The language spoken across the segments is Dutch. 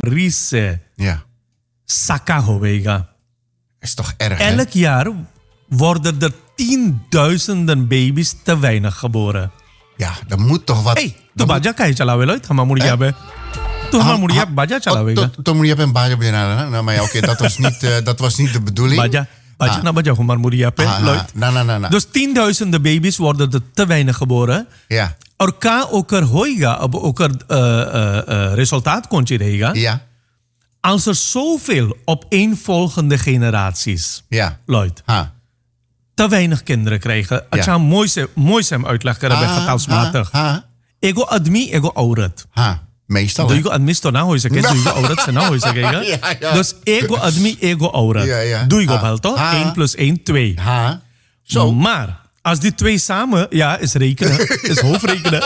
rise. Ja. Saka hoega. Is toch erg, hè? Elk jaar worden er 10.000 baby's te weinig geboren. Ja, dat moet toch wat... Hey, tu baja kai chalawe loit, hama muri yabe. Tu hama muri yab baja chalawe. Toen moet je een baja binnen. Nou, maar oké, dat was niet de bedoeling. Baja na baja humar muri yabe loit. Na. Dus 10.000 baby's worden er te weinig geboren. Ja. Orka oker hoiga, oker resultaat kontje rega. Ja. Als er zoveel opeenvolgende generaties, Lloyd, te weinig kinderen krijgen, als je mooi zijn uitleg kunnen bij getalsmatig. Ego admi, ego auret. Meestal. Doe je admi sto na hoor ze kijken, doe je auret ze na hoor ze kijken. Dus ego admi, ego auret. Doe je op wel toch? 1 plus 1, 2. Zo. Maar als die twee samen, ja, is rekenen. Is hoofdrekenen.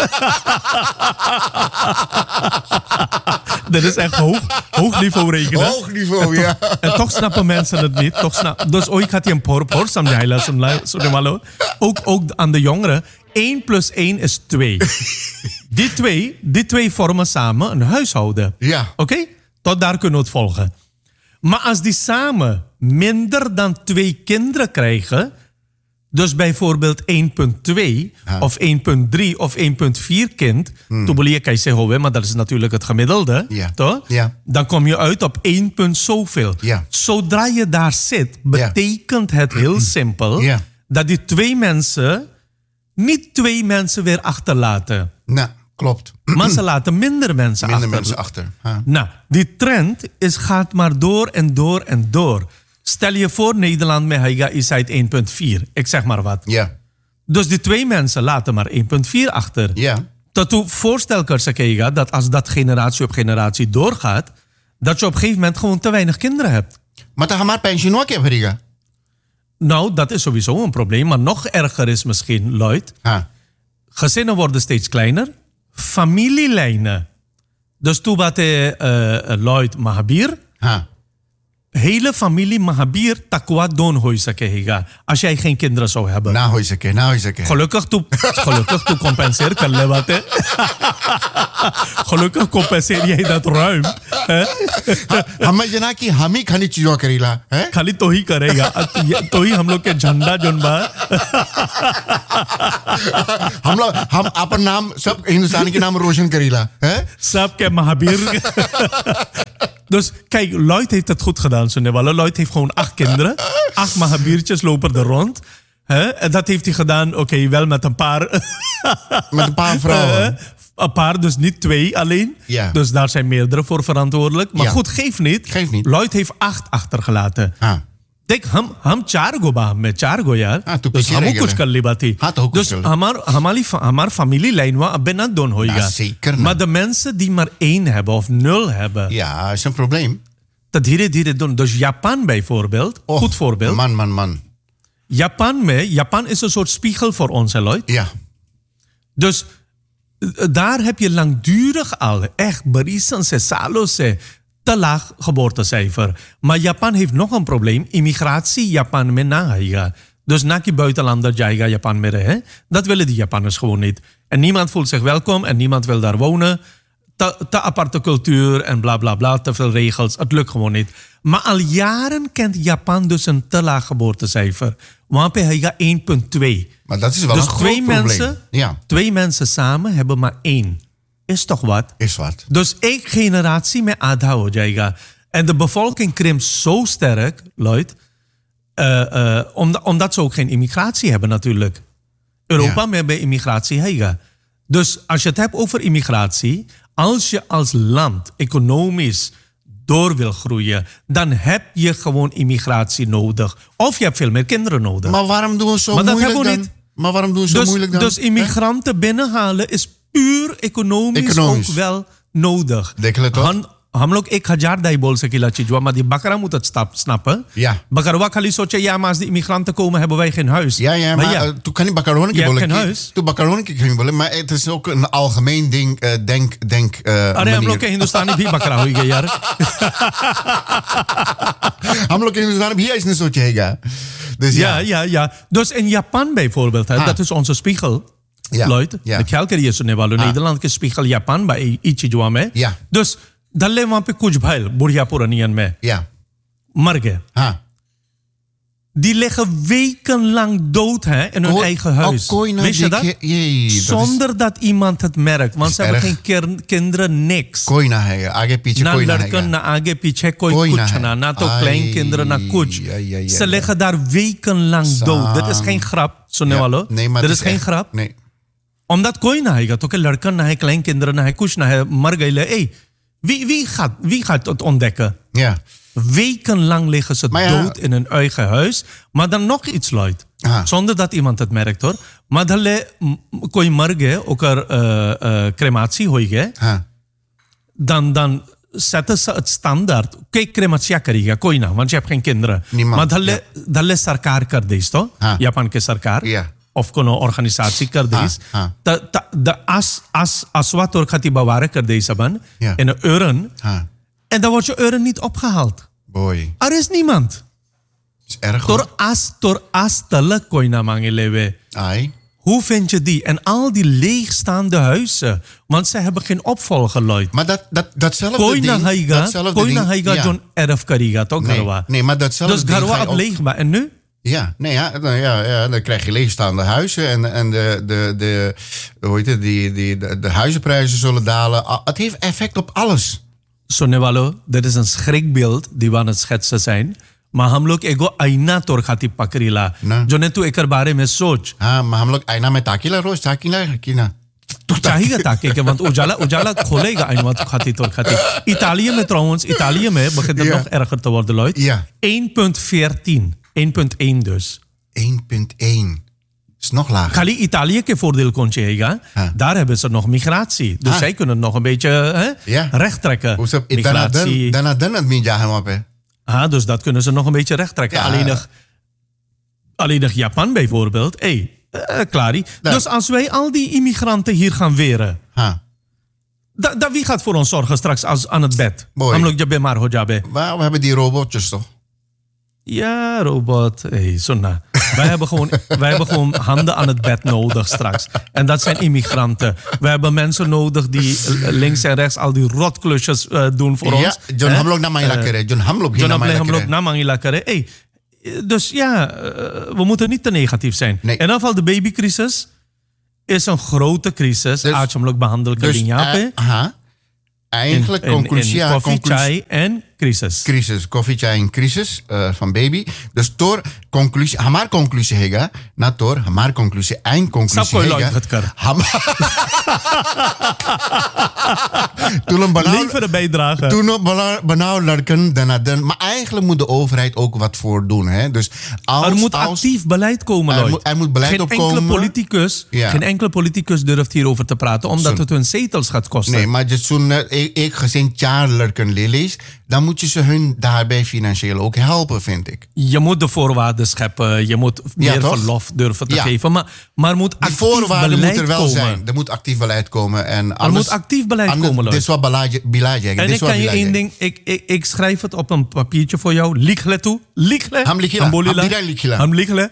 Dat is echt hoog niveau rekenen. Hoog niveau, ja. En toch snappen mensen het niet. Dus ooit gaat hij een por samjala. Ook aan de jongeren. 1 plus 1 is 2. Die twee vormen samen een huishouden. Ja. Oké? Tot daar kunnen we het volgen. Maar als die samen minder dan 2 kinderen krijgen, dus bijvoorbeeld 1,2 of 1,3 of 1,4 kind, toen wil je zeggen, maar dat is natuurlijk het gemiddelde, toch? Ja. Dan kom je uit op 1 punt zoveel. Ja. Zodra je daar zit, betekent het heel simpel dat die 2 mensen niet 2 mensen weer achterlaten. Nou, klopt. Maar ze laten minder mensen achter. Nou, die trend gaat maar door en door en door. Stel je voor, Nederland met Haiga is uit 1,4. Ik zeg maar wat. Ja. Dus die 2 mensen laten maar 1,4 achter. Ja. Dat voorstel kan dat als dat generatie op generatie doorgaat, dat je op een gegeven moment gewoon te weinig kinderen hebt. Maar dan gaan maar pensioen ook hebben. Nou, dat is sowieso een probleem. Maar nog erger is misschien, Lloyd. Gezinnen worden steeds kleiner. Familielijnen. Dus toen wat Lloyd Mahabir. Hele familie Mahabir takwa don hoisake. Als jij geen kinderen zou hebben. Nou hoisake. Gelukkig toe compenseer kan lewaten. Gelukkig compenseer jij dat ruim. हमें जना कि हम ही खाली चीजों करेला हैं खाली तो ही करेगा तो ही हम लोग के झंडा जोन बा हम अपन नाम सब हिंदुस्तान के नाम रोशन करेला हैं सब के Mahavir. Dus kijk, Lloyd heeft het goed gedaan, Sonewalla. Lloyd heeft gewoon 8 kinderen. 8 Mahabirtjes lopen er rond. En dat heeft hij gedaan, oké, wel met een paar... met een paar vrouwen. Een paar, dus niet 2 alleen. Ja. Dus daar zijn meerdere voor verantwoordelijk. Maar goed, geeft niet. Lloyd heeft 8 achtergelaten. Kijk, हम 4 गो बा में 4 गो यार. Dus हम कुछ कर ली बाती. Dus हमार familielijn wa bijna don hoiga. Zeker. Maar de mensen die maar 1 hebben of 0 hebben. Ja, is een probleem. Dat dhire doen. Dus Japan bijvoorbeeld. Goed voorbeeld. Man. Japan is een soort spiegel voor ons, hè, Lloyd? Ja. Dus daar heb je langdurig al echt berissen, salos, te laag geboortecijfer. Maar Japan heeft nog een probleem. Immigratie Japan met nahaiga. Dus na die buitenlander jaiga Japan meer, hè? Dat willen die Japanners gewoon niet. En niemand voelt zich welkom en niemand wil daar wonen. Te aparte cultuur en bla bla bla, te veel regels. Het lukt gewoon niet. Maar al jaren kent Japan dus een te laag geboortecijfer. Want hij gaat 1,2. Maar dat is wel dus een groot probleem. Ja. 2 mensen samen hebben maar 1. Is toch wat? Is wat. Dus 1 generatie met adhao jaiga. En de bevolking krimpt zo sterk, Lloyd. Omdat ze ook geen immigratie hebben natuurlijk. Europa met bij immigratie jaiga. Dus als je het hebt over immigratie, als je als land economisch door wil groeien, dan heb je gewoon immigratie nodig. Of je hebt veel meer kinderen nodig. Maar waarom doen we zo moeilijk dan? Maar waarom doen we zo moeilijk dan? Dus immigranten binnenhalen is puur economisch ook wel nodig. हम लोग 1000 दाई बोल सकेला चीजवा maar die bakara moet het snappen. Ja. Bakara खाली सोचे ja, maar als die immigranten komen hebben wij geen huis. Ja, maar toen kan die bakara je hebt geen huis. Toen bakara geen bollen, maar het is ook een algemeen ding denk अरे हम लोग के हिंदुस्तानी भी बकरा होइगे यार. हम लोग के हिंदुस्तान भी ऐसे सोचेगा. Dus ja. Dus in Japan bijvoorbeeld, dat is onze spiegel. Ja. Lloyd, de kelker is Nederland spiegel Japan bij ietsje. Ja. Dus धल्ले वहां पे कुछ भैल बुढ़िया पुरानियन में Ja. मर गए. Ha. Die liggen wekenlang dood hè, in hun eigen huis. Wist je dat? Zonder dat iemand het merkt. Want ze hebben geen kinderen, niks. Koina hai. Age piche Na koina larken, hai. na age piche koi kuchana. Na to kleinkinderen, na kuch. Ze liggen daar wekenlang dood. Dat is geen grap. Sonewalo. Nee, maar dat is geen grap. Nee. Omdat कोई ना आएगा तो के लड़का ना है kleinkinderen ना है कुछ ना है मर गए ले hey, wie gaat het ontdekken? Ja. Wekenlang liggen ze dood in hun eigen huis, maar dan nog iets luid. Zonder dat iemand het merkt hoor. Maar dan कोई मर गए ओकर crematie होई गए. Dan zetten ze het standaard. Kijk, crematie करेगा कोई ना, want je hebt geen kinderen. Niemand. Maar dan सरकार कर देस तो जापान के सरकार. Ja. Of कोनो organisatie कर देस. De aswat और खती बवारे कर देस अपन in een urn. En dan wordt je urn niet opgehaald. Boy. Er is niemand. Is erg hoor. Door as tele koina mangelewe. Ai. Hoe vind je die? En al die leegstaande huizen. Want ze hebben geen opvolger, Lloyd. Maar datzelfde Koina ding... Koina haiga John erf kariga, toch garwa? Nee, maar datzelfde dus ding garwa ga je op leegbaar. En nu? Ja, nee, ja, dan krijg je leegstaande huizen en hoe heet het, de huizenprijzen zullen dalen. Het heeft effect op alles. Sonewalo, dit is een schrikbeeld die we aan het schetsen zijn. Maar हम लोग एगो आईना तोड़ खाती पकड़ीला जो ने तू एकर बारे में सोच. हाँ, हम लोग आईना में ताकीला रोज ताकीला की ना. तू चाहिए ताकि के want उजाला खोलेगा आईना तो खाती तोड़ खाती. Italië met trouwens, Italië met begint het nog erger te worden, Lloyd. Ja. 1.14. 1.1 dus. 1.1. Is nog lager. Kali Italië ke voordeel kon je daar hebben ze nog migratie. Dus zij kunnen nog een beetje recht trekken. Migratie. Daarna het minjagen op. Dus dat kunnen ze nog een beetje recht trekken. Alleen nog Japan bijvoorbeeld. Klaar. Dus als wij al die immigranten hier gaan weren. Wie gaat voor ons zorgen straks aan het bed? We hebben die robotjes toch? Ja, robot. Sonna. Wij hebben gewoon handen aan het bed nodig straks. En dat zijn immigranten. We hebben mensen nodig die links en rechts al die rotklusjes doen voor ons. John Hamlock namangilakere. John Hamlock namangilakere. Dus ja, we moeten niet te negatief zijn. Nee. In ieder geval de babycrisis is een grote crisis. Dus, behandeld eigenlijk conclusie. Koffie, chai en crisis. Koffie, chai en crisis van baby. Dus door conclusie, hamar conclusie hega, na door hamar conclusie, een conclusie hega. Leveren bijdrage. Toen benauw lurken, dan. Maar eigenlijk moet de overheid ook wat voor doen. Hè? Dus er moet actief beleid komen, er moet beleid opkomen. Geen enkele politicus durft hierover te praten, omdat het hun zetels gaat kosten. Nee, maar toen ik gezien lurken lilies, dan moet je ze hun daarbij financieel ook helpen, vind ik. Je moet de voorwaarden scheppen. Je moet meer verlof durven te geven. Maar moet actief voorwaarden beleid moet er wel komen. zijn. Er moet actief beleid komen. En er moet actief beleid komen. Dit is wat beleid. En ik kan je één ding. Ik schrijf het op een papiertje voor jou. Ligle toe. Ligle. Ham ligle.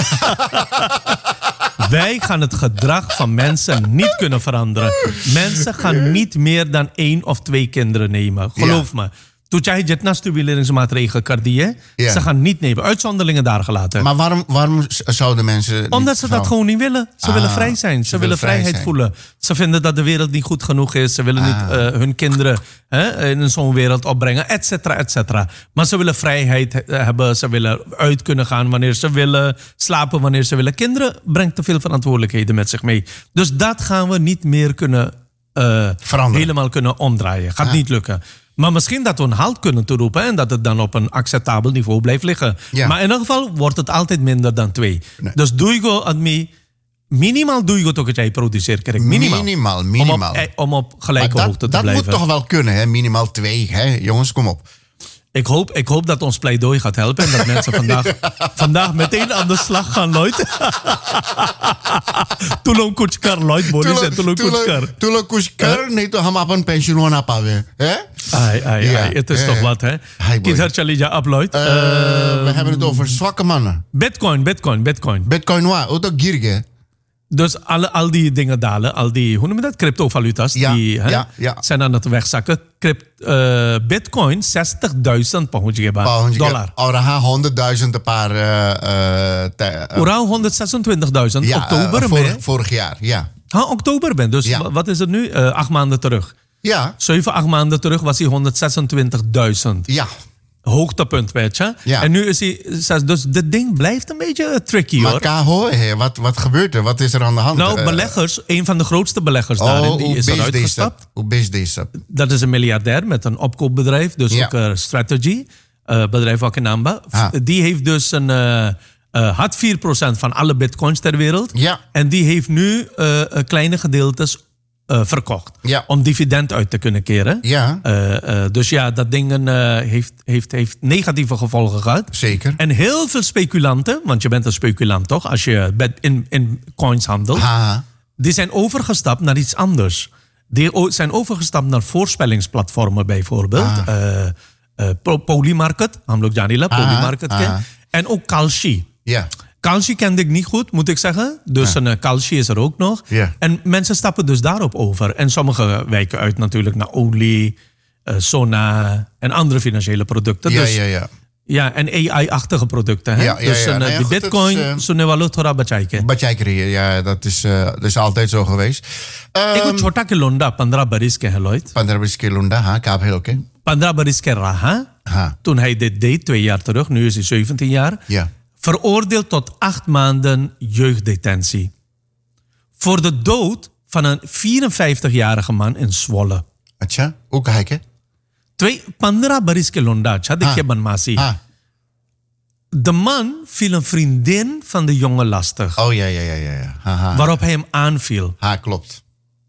Wij gaan het gedrag van mensen niet kunnen veranderen. Mensen gaan niet meer dan 1 of 2 kinderen nemen. Geloof me. Toen jij jitna stimuleringsmaatregelen kardie, ze gaan niet nemen. Uitzonderlingen daar gelaten. Maar waarom zouden mensen... Omdat ze dat gewoon niet willen. Ze willen vrij zijn. Ze willen vrijheid voelen. Ze vinden dat de wereld niet goed genoeg is. Ze willen niet hun kinderen in zo'n wereld opbrengen, et cetera, et cetera. Maar ze willen vrijheid hebben. Ze willen uit kunnen gaan wanneer ze willen. Slapen wanneer ze willen. Kinderen brengt te veel verantwoordelijkheden met zich mee. Dus dat gaan we niet meer kunnen helemaal kunnen omdraaien. Gaat niet lukken. Maar misschien dat we een halt kunnen toeroepen en dat het dan op een acceptabel niveau blijft liggen. Ja. Maar in ieder geval wordt het altijd minder dan 2. Nee. Dus doe je admi minimaal doe je toch dat jij produceert. Minimaal. Om op gelijke hoogte te blijven. Dat moet toch wel kunnen, hè? Minimaal 2, hè? Jongens, kom op. Ik hoop dat ons pleidooi gaat helpen en dat mensen vandaag meteen aan de slag gaan, Lloyd. Tulong kuchkar, Lloyd, Boris en tulong kuchkar. Tulong kuchkar, nee, toch hem op een pensioen aanpakken, hè? Het is toch wat, hè? Kidhar chalija up, Lloyd. We hebben het over zwakke mannen. Bitcoin. Bitcoin wat? Ook girge? Dus al die dingen dalen, al die, hoe noem je dat, cryptovaluta's, Ja, die ja. zijn aan het wegzakken. Bitcoin, 60.000 dollar. Oraha 100.000 een paar... Oraal 126.000, ja, oktober. vorig jaar, ja. Oktober ben, dus Ja. wat is het nu? 8 maanden terug. Ja, 7-8 maanden terug was hij 126.000. ja. Hoogtepunt, weet je. Ja. En nu is hij... Dus dit ding blijft een beetje tricky, Maar hoor. Kaho, wat gebeurt er? Wat is er aan de hand? Nou, beleggers, een van de grootste beleggers daarin, die is eruit gestapt. Hoe best is dat? Dat is een miljardair met een opkoopbedrijf, dus Ja. ook Strategy, bedrijf ook in Namba. Die heeft dus had 4% van alle bitcoins ter wereld. Ja. En die heeft nu kleine gedeeltes verkocht. Ja. Om dividend uit te kunnen keren. Ja, Dus ja, dat ding heeft negatieve gevolgen gehad. zeker. En heel veel speculanten, want je bent een speculant toch, als je in coins handelt, die zijn overgestapt naar iets anders. Die zijn overgestapt naar voorspellingsplatformen bijvoorbeeld. Polymarket, Hamlok Janila, Polymarket. En ook Kalshi. Ja. Kalshi kende ik niet goed, moet ik zeggen. Dus een Kalshi is er ook nog. Ja. En mensen stappen dus daarop over. En sommigen wijken uit natuurlijk naar olie, Sona en andere financiële producten. Ja, dus, ja. ja, en AI-achtige producten. Hè? Ja, dus Nou ja, die goed, bitcoin, dat is, zo'n wel thora bachaiken. Bachai ja, dat is altijd zo geweest. Ik heb छोटा के लोंडा 15 बरिस के है लोइत 15 keer Lunda, kaap heel oké. 15 बरिस के रहा toen hij dit deed 2 jaar terug, nu is hij 17 jaar, Ja. veroordeeld tot 8 maanden jeugddetentie voor de dood van een 54-jarige man in Zwolle. Acha, hoe kijken? 15 बरिस के लोंडा, अच्छा देखिए बनमासी. De man viel een vriendin van de jongen lastig, Oh ja. waarop hij hem aanviel. Klopt.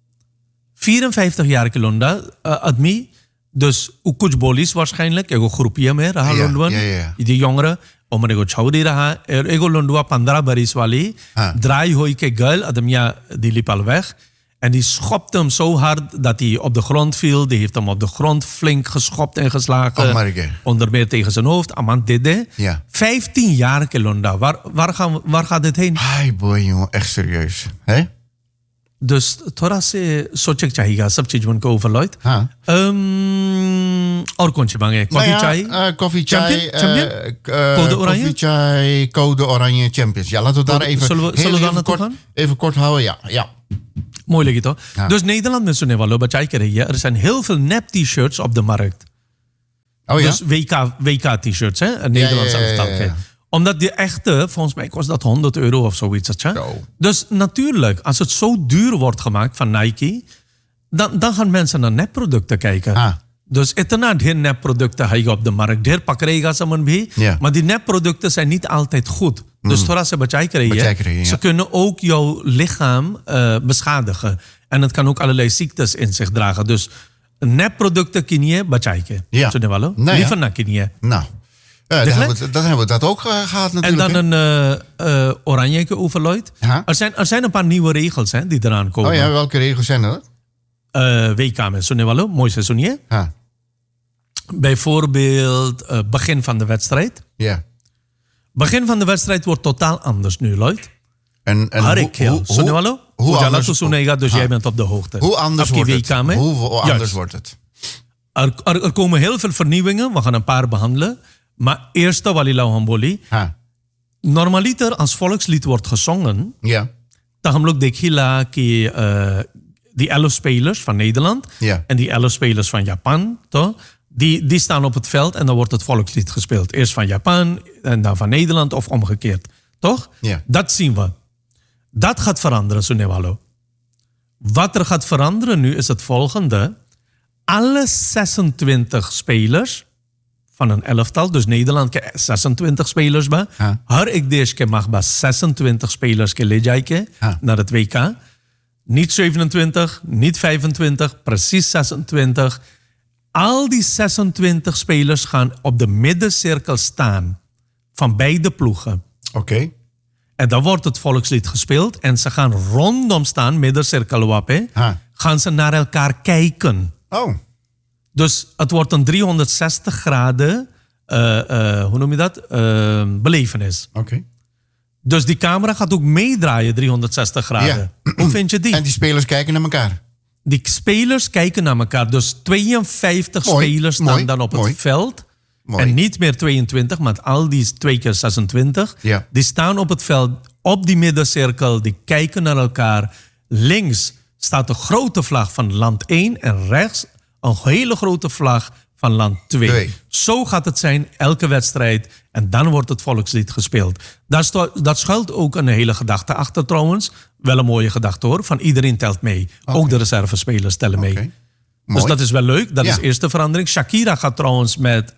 54 jaar Londa, admi. Dus ukuch bolis waarschijnlijk. Ego groepje meer. Raha Londwan. ja. Die jongeren. Om ego chaudi raha. Ego Londwa 15 baris wali. Draai hoi ke girl. Ademia die liep al weg. En die schopte hem zo hard dat hij op de grond viel. Die heeft hem op de grond flink geschopt en geslagen. Oh, Marike. Onder meer tegen zijn hoofd. Amant dede. Ja. 15 jaar Londa. Waar gaat dit heen? Ai boy, jongen, echt serieus. Hè? Dus थोड़ा से सोचे चाहिएगा सब चीज उनको ओवरलॉइट और कौन सी मांगे कॉफी चाय Koffie chai. Code Oranje? Koffie chai, Code Oranje Champions. Ja, laten we daar even, zullen we daar naartoe kort, gaan? even kort houden. Ja. mooi lagi toch? Ja. Dus Nederland met zo'n wel bachai krijgen. Er zijn heel veel nep t-shirts op de markt. Oh ja? Dus WK t-shirts, hè? Een Nederlandse elftal. Omdat die echte, volgens mij kost dat €100 of zoiets. Zo. Dus natuurlijk, als het zo duur wordt gemaakt van Nike, dan gaan mensen naar nepproducten kijken. Dus het is nepproducten op de markt. Der pakrega samen bhi. Ja. Maar die nepproducten zijn niet altijd goed. Dus thora se bachai krijgen. Ja. Ze kunnen ook jouw lichaam beschadigen. En het kan ook allerlei ziektes in zich dragen. Dus nepproducten kinje bachai. Ja. Zo wel. Nee, Liever naar kinje. Nou, dan hebben we dat ook gehad natuurlijk. En dan een oranje overlooid. Er zijn een paar nieuwe regels hè, die eraan komen. Oh ja, welke regels zijn dat? WK met Sonewalo, mooi seizoen. Bijvoorbeeld begin van de wedstrijd. Ja. Begin van de wedstrijd wordt totaal anders nu, Lloyd. En Sonewalo? Hoe anders? Dus jij bent op de hoogte. Hoe anders wordt het? Hoe anders wordt het? Er komen heel veel vernieuwingen. We gaan een paar behandelen. Maar eerste Walila Hamboli. Normaliter als volkslied wordt gezongen. Ja. Dan gaan we ook dekila die 11 spelers van Nederland. Ja. En die 11 spelers van Japan. Toch? Die staan op het veld en dan wordt het volkslied gespeeld. Eerst van Japan en dan van Nederland of omgekeerd. Toch? Ja. Dat zien we. Dat gaat veranderen, Sunewalo. Wat er gaat veranderen nu is het volgende. Alle 26 spelers van een elftal, dus Nederland 26 spelers ba. Har ik deze mag ba 26 spelers ke naar het WK. Niet 27, niet 25, precies 26. Al die 26 spelers gaan op de middencirkel staan van beide ploegen. Oké. En dan wordt het volkslied gespeeld en ze gaan rondom staan, middencirkel wapen, gaan ze naar elkaar kijken. Oh. Dus het wordt een 360 graden, hoe noem je dat? Belevenis. Oké. Dus die camera gaat ook meedraaien 360 graden. Hoe vind je die? En die spelers kijken naar elkaar. Die spelers kijken naar elkaar. Dus 52 spelers staan dan op het veld. Mooi. En niet meer 22, maar al die 2 keer 26. Ja. Die staan op het veld, op die middencirkel. Die kijken naar elkaar. Links staat een grote vlag van land 1. En rechts een hele grote vlag van land 2. Zo gaat het zijn, elke wedstrijd. En dan wordt het volkslied gespeeld. Dat schuilt ook een hele gedachte achter trouwens. Wel een mooie gedachte hoor. Van iedereen telt mee. Okay. Ook de reservespelers tellen mee. Okay. Dus dat is wel leuk. Dat is de eerste verandering. Shakira gaat trouwens met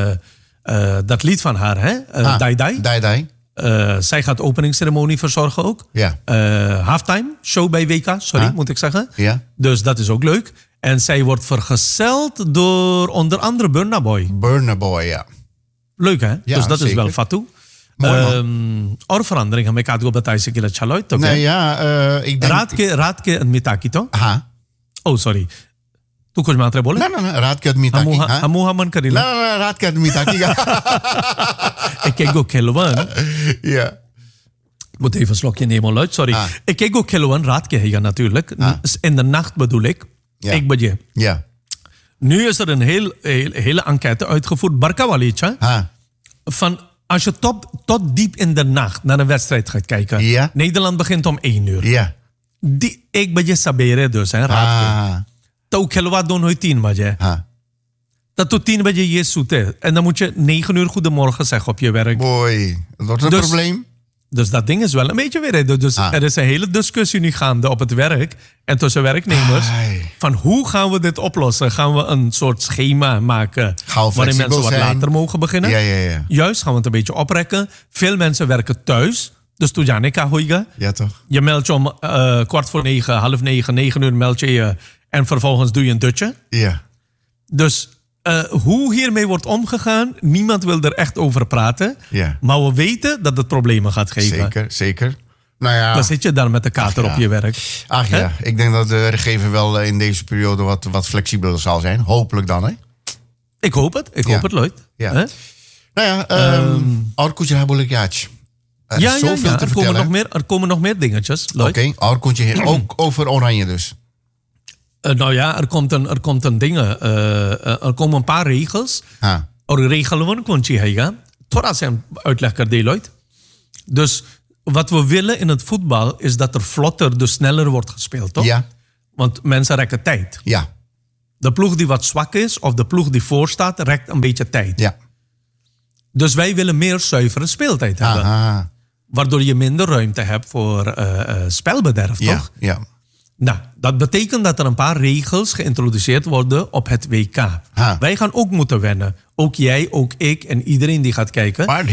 dat lied van haar, hè? Dai Dai. Dai Dai. Zij gaat de openingsceremonie verzorgen ook. Ja. Halftime show bij WK, moet ik zeggen. Ja. Dus dat is ook leuk. En zij wordt vergezeld door onder andere Burna Boy. Burna Boy, ja. Leuk hè? Ja, dus dat zeker. is wel fatu. Verandering gaan we kijken op de kila chaloit. Nee, ja, ik denk... Raad ke en mitaki to? Aha. Oh, sorry. Tu kuch matre bole? No, raad ke mitaki. Hamu haman karila. No, raad ke mitaki. Ik kijk ook Kelwan. Ja. Moet even een slokje nemen, luid, sorry. Ik kijk ook Kelwan, raad ke higa natuurlijk. In de nacht bedoel ik. Ja. Ik ben je. Ja. Nu is er een hele enquête uitgevoerd. Barkawalicha. Van als je tot diep in de nacht naar een wedstrijd gaat kijken. Ja. Nederland begint om 1 uur. Ja. Ik ben je sabere dus, hè, raad ke. Tau kelwa doen nooit 10 baje. Dat tot 10 baje je zoete. En dan moet je 9 uur goedemorgen zeggen op je werk. Boy, dat wordt een probleem. Dus dat ding is wel een beetje weer. Dus er is een hele discussie nu gaande op het werk en tussen werknemers. Van hoe gaan we dit oplossen? Gaan we een soort schema maken waarin mensen wat later mogen beginnen? Ja. Juist, gaan we het een beetje oprekken. Veel mensen werken thuis. Dus toen Janika hoiga. Ja, toch? Je meldt je om 8:45, 8:30, 9 uur meld je je. En vervolgens doe je een dutje. Ja. Dus hoe hiermee wordt omgegaan, niemand wil er echt over praten. Ja. Maar we weten dat het problemen gaat geven. Zeker. Nou ja. Dan zit je daar met de kater op je werk. Ach ja, ik denk dat de werkgever wel in deze periode wat flexibeler zal zijn. Hopelijk dan, hè? Ik hoop het. Ik hoop het, Lloyd. Ja. Nou ja, Arkoetje Habolikjaatje. Er is zoveel te vertellen. Er komen nog meer dingetjes, Lloyd. Oké, Arkoetje, ook over Oranje dus. Nou ja, er komt een ding. Er komen een paar regels. Er regelen we een kontje heen. Totdat zijn uitleg kan delen. Dus wat we willen in het voetbal is dat er vlotter, dus sneller wordt gespeeld, toch? Ja. Want mensen rekken tijd. Ja. De ploeg die wat zwak is, of de ploeg die voor staat, rekt een beetje tijd. Ja. Dus wij willen meer zuivere speeltijd hebben. Aha. Waardoor je minder ruimte hebt voor spelbederf, toch? Ja. Nou, dat betekent dat er een paar regels geïntroduceerd worden op het WK. Wij gaan ook moeten wennen. Ook jij, ook ik en iedereen die gaat kijken. Maar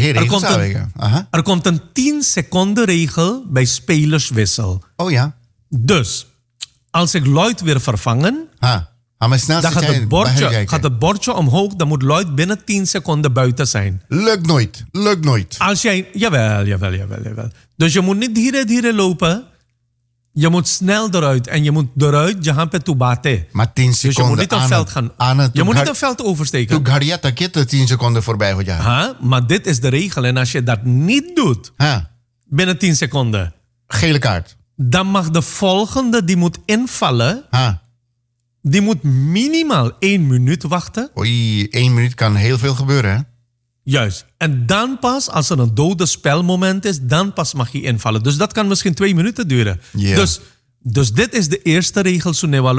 er komt een 10 seconden regel bij spelerswissel. Oh ja. Dus, als ik Lloyd weer vervangen... Maar snel dan gaat het bordje omhoog. Dan moet Lloyd binnen 10 seconden buiten zijn. Lukt nooit. Als jij... Jawel. Dus je moet niet hier lopen... Je moet snel eruit. En je moet eruit, je gaat toe bate. Maar 10 seconden. Dus je moet niet een veld gaan... Je moet niet een veld oversteken. Toen Garriata Kitte 10 seconden voorbij gaat. Ja. Maar dit is de regel. En als je dat niet doet, binnen 10 seconden... Gele kaart. Dan mag de volgende die moet invallen... Die moet minimaal 1 minuut wachten. Oei, 1 minuut kan heel veel gebeuren, hè? Juist. En dan pas, als er een dode spelmoment is, dan pas mag je invallen. Dus dat kan misschien 2 minuten duren. Yeah. Dus dit is de eerste regel.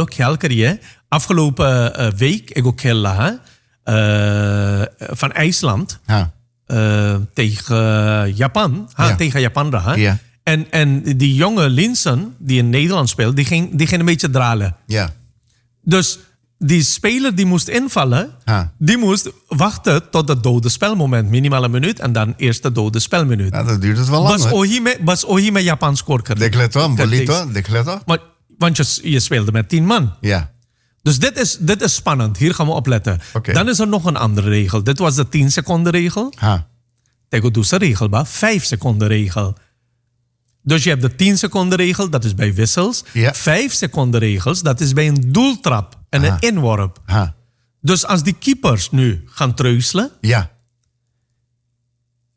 Afgelopen week, ik ook van IJsland tegen Japan. Tegen Japan. Yeah. En die jonge Linsen, die in Nederland speelt, die ging een beetje dralen. Ja. Dus die speler die moest invallen, die moest wachten tot het dode spelmoment. Minimaal 1 minuut en dan eerst de dode spelminuut. Ja, dat duurt het wel lang. Bas ohi met Japan scoort. Decleto. Want je speelde met 10 man. Ja. Dus dit is spannend. Hier gaan we opletten. Okay. Dan is er nog een andere regel. Dit was de 10 seconden regel. Tego doet de regel, 5 seconden regel. Dus je hebt de 10 seconden regel, dat is bij wissels. 5 seconden regels, dat is bij een doeltrap en een inworp. Dus als die keepers nu gaan treuzelen...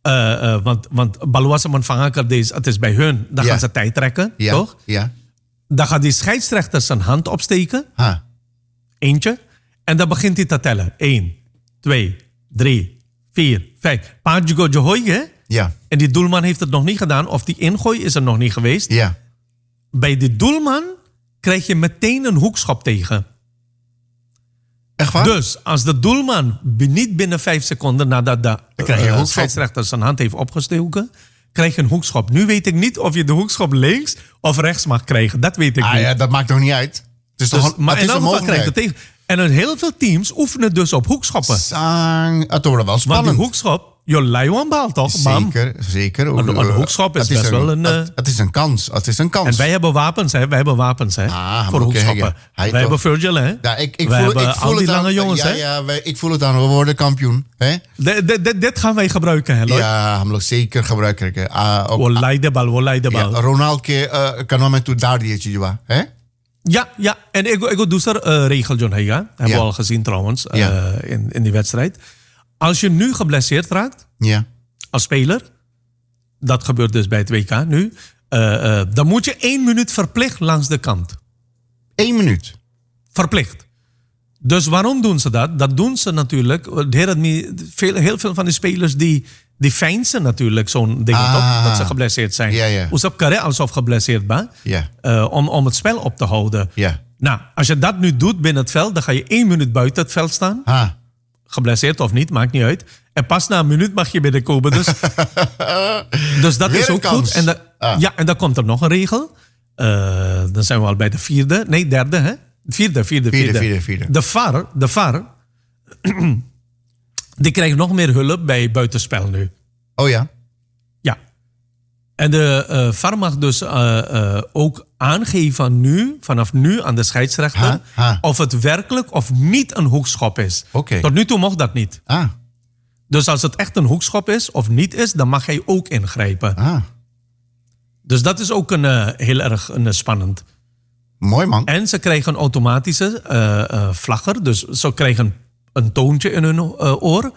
Want Baluasa Manvangaker, het is bij hun. Dan gaan ze tijd trekken, toch? Ja. Dan gaat die scheidsrechter zijn hand opsteken. Eentje. En dan begint hij te tellen. 1, 2, 3, 4, 5. Pajugo Johoy, Ja. En die doelman heeft het nog niet gedaan. Of die ingooi is er nog niet geweest. Ja. Bij die doelman krijg je meteen een hoekschop tegen. Echt waar? Dus als de doelman niet binnen 5 seconden nadat de scheidsrechter zijn hand heeft opgestoken, krijg je een hoekschop. Nu weet ik niet of je de hoekschop links of rechts mag krijgen. Dat weet ik niet. Ja, dat maakt toch niet uit? Het is toch Maar het is in een elk geval krijg je mogelijkheid. het tegen. En heel veel teams oefenen dus op hoekschoppen. Het wordt wel Want spannend. die hoekschop, je leiwan baalt toch? Bam. Zeker. Een hoekschop is best wel een... Het is een kans. Het is een kans. En wij hebben wapens, hè? Voor hoekschoppen. Wij hebben Virgil, hè? Ja, ik wij voel hebben al die lange jongens, hè? Ja, ik voel het aan. We worden kampioen. Hè? Dit gaan wij gebruiken, hè, Lloyd? Ja, we zeker gebruiken. Wallahi de bal. Ronald kan met toe daar die hè? Ja. En ik doe er regel, John Hega. Hebben we al gezien trouwens in die wedstrijd. Als je nu geblesseerd raakt, als speler, dat gebeurt dus bij het WK nu, dan moet je 1 minuut verplicht langs de kant. 1 minuut? Verplicht. Dus waarom doen ze dat? Dat doen ze natuurlijk. Heel veel van die spelers die feinsen natuurlijk zo'n ding op, dat ze geblesseerd zijn. Ja. Oesop kare alsof geblesseerd ben. Om het spel op te houden. Ja. Nou, als je dat nu doet binnen het veld, dan ga je 1 minuut buiten het veld staan. Geblesseerd of niet, maakt niet uit. En pas na een minuut mag je binnenkomen. Dus dat is ook goed. En dan komt er nog een regel. Dan zijn we al bij de derde, hè? Vierde. De VAR die krijgt nog meer hulp bij buitenspel nu. Oh ja? Ja. En de VAR mag dus ook aangeven vanaf nu aan de scheidsrechter, of het werkelijk of niet een hoekschop is. Tot nu toe mocht dat niet. Dus als het echt een hoekschop is of niet is, dan mag hij ook ingrijpen. Dus dat is ook heel erg spannend. Mooi, man. En ze krijgen een automatische vlagger. Dus ze krijgen een toontje in hun oor.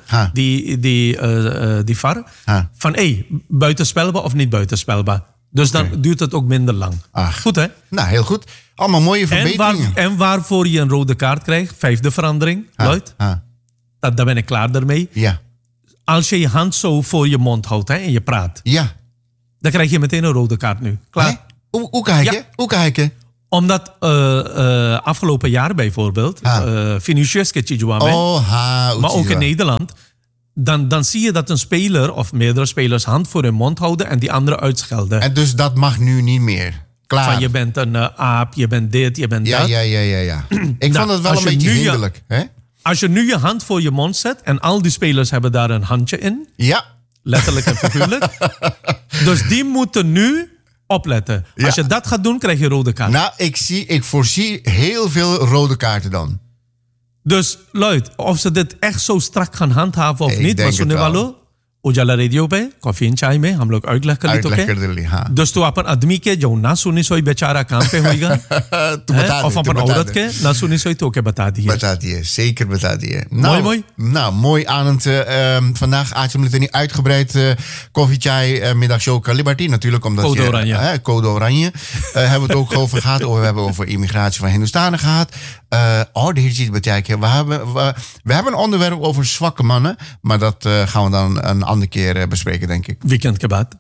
Die VAR. Van buitenspelbaar of niet buitenspelbaar. Dus dan duurt het ook minder lang. Goed, hè? Nou, heel goed. Allemaal mooie verbeteringen. En waarvoor je een rode kaart krijgt, 5e verandering, Lloyd. Daar ben ik klaar ermee. Ja. Als je je hand zo voor je mond houdt, hè, en je praat. Ja. Dan krijg je meteen een rode kaart nu. Klaar. Hoe kijken? Hoe kijken? Omdat afgelopen jaar bijvoorbeeld, Vinicius maar ook in Nederland, dan zie je dat een speler of meerdere spelers hand voor hun mond houden en die andere uitschelden. En dus dat mag nu niet meer. Klaar. Van je bent een aap, je bent dit, je bent dat. Ja. Ik vond het wel een beetje hinderlijk. Als je nu je hand voor je mond zet en al die spelers hebben daar een handje in. Ja. Letterlijk en figuurlijk. Dus die moeten nu opletten. Als je dat gaat doen, krijg je rode kaart. Nou, ik voorzie heel veel rode kaarten dan. Dus, Lloyd, of ze dit echt zo strak gaan handhaven of niet, denk het wel. Ujala radio पे coffee and चाय में हम लोग uitleg कर ली तो क्या दोस्तों तो अपन आदमी के जो ना सुनी सोई बेचारा काम पे होएगा of अपन औरत के ना सुनी सोई तो के बता दिए zeker beta diye. Mooi. Mooi aan het vandaag uitzending niet uitgebreid koffie chai middagshow Liberty natuurlijk omdat Code Oranje. Code Oranje hebben we het ook over gehad. We hebben over immigratie van Hindustanen gehad. De heer betekent we hebben een onderwerp over zwakke mannen, maar dat gaan we dan een andere keer bespreken, denk ik. Weekend kebab.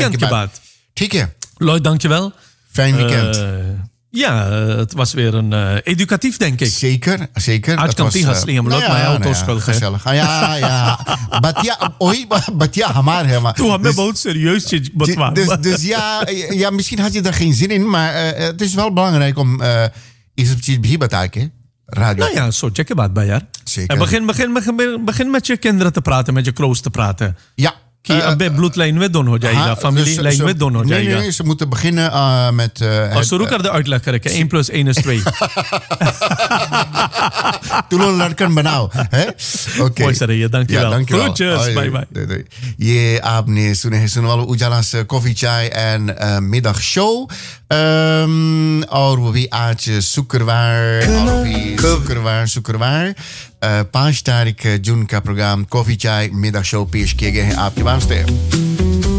Tike. Lloyd, dankjewel. Fijn weekend. Het was weer een educatief, denk ik. Zeker. आज कंती हंस ली हम लोग मैं auto school gezellig. Ja. Batia हमार है. तू हमें बहुत serieus चीज बतवा. Dus ja, misschien had je daar geen zin in, maar het is wel belangrijk om iets op चीज भी बता के radio. Nou ja, soortje के बाद यार. Zeker. En begin met je kinderen te praten, met je kroos te praten. Ja. bloedlijn met don ho jayega, familielijn met don ho jayega. Nee, ze moeten beginnen met... शुरू कर दे uitleg करके 1 + 1 = 2. तुलो लड़कन बनाओ है ओके मोoi सर ये dankjewel. Groetjes, bye bye. ये आपने सुने वाले उजाला से कॉफी चाय एंड middagshow और वो भी आज शुक्रवार शुक्रवार 5 तारीख जून का प्रोग्राम कॉफी चाय middagshow पेश किए गए हैं आपके वास्ते.